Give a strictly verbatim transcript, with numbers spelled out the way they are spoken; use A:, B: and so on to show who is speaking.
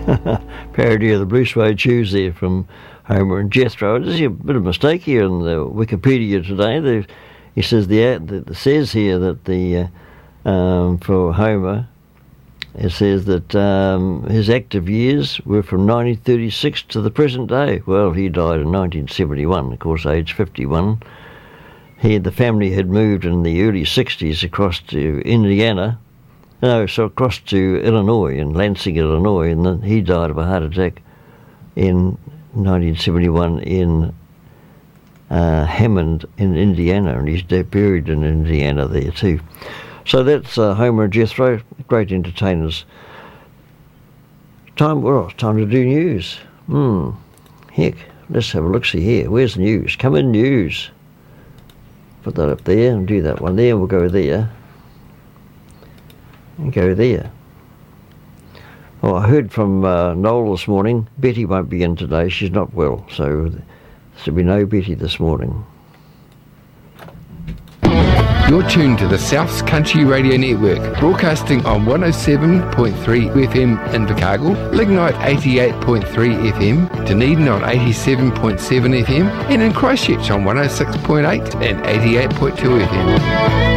A: Parody of the Blue Suede Shoes there from Homer and Jethro. There's a bit of a mistake here in the Wikipedia today. There, he says the it says here that the uh, um, for Homer, it says that um, his active years were from nineteen thirty-six to the present day. Well, he died in nineteen seventy-one, of course, age fifty-one. He, the family had moved in the early sixties across to Indiana. No, so across to Illinois, in Lansing, Illinois, and then he died of a heart attack in nineteen seventy-one in uh, Hammond in Indiana, and he's buried in Indiana there too. So that's uh, Homer and Jethro, great entertainers. Time, well, time to do news. Hmm, heck, let's have a look-see here. Where's the news? Come in, news. Put that up there and do that one there. We'll go there and go there. Oh, I heard from uh, Noel this morning. Betty won't be in today. She's not well, so there'll be no Betty this morning.
B: You're tuned to the South Country Radio Network, broadcasting on one oh seven point three F M in Invercargill, Lignite eighty-eight point three F M, Dunedin on eighty-seven point seven F M, and in Christchurch on one oh six point eight and eighty-eight point two F M.